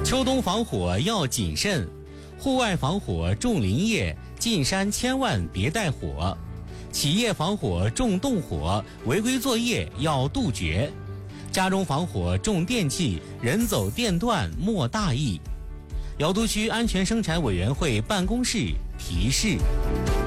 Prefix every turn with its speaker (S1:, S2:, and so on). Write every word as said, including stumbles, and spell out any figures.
S1: 秋冬防火要谨慎，户外防火重林业，进山千万别带火。企业防火重动火，违规作业要杜绝。家中防火重电器，人走电断莫大意。瑶都区安全生产委员会办公室提示。